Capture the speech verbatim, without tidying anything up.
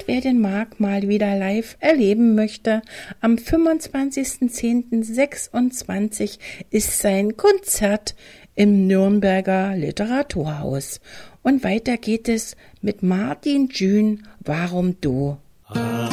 Und wer den Marc mal wieder live erleben möchte, am fünfundzwanzigsten zehnten sechsundzwanzig ist sein Konzert im Nürnberger Literaturhaus. Und weiter geht es mit Martin Jün, Warum du?